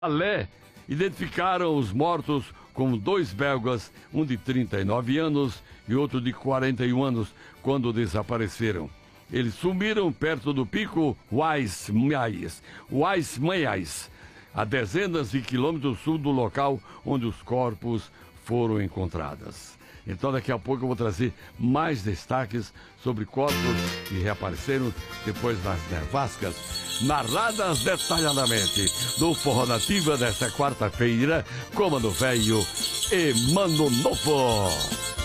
Alé identificaram os mortos como dois belgas, um de 39 anos e outro de 41 anos, quando desapareceram. Eles sumiram perto do pico Weissmaies, a dezenas de quilômetros sul do local onde os corpos foram encontrados. Então daqui a pouco eu vou trazer mais destaques sobre corpos que reapareceram depois das nevascas, narradas detalhadamente no Forró Nativa desta quarta-feira, Comando Velho e Mano Novo.